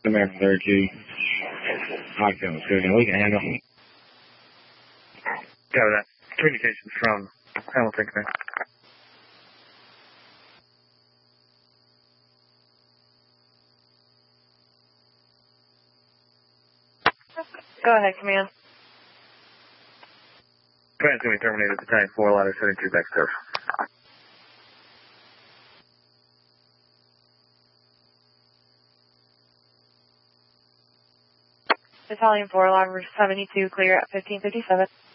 American 32. Oxygen, good. We can handle. Got that. Communications from Hamilton, Command. Go ahead, Command. Command's going to be terminated. Battalion 4, ladder 72, back turf. Battalion 4, ladder 72, clear at 1557.